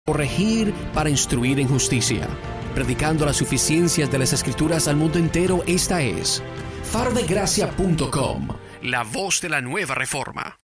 corregir, para instruir en justicia, predicando las suficiencias de las Escrituras al mundo entero. Esta es farodegracia.com, la voz de la nueva reforma.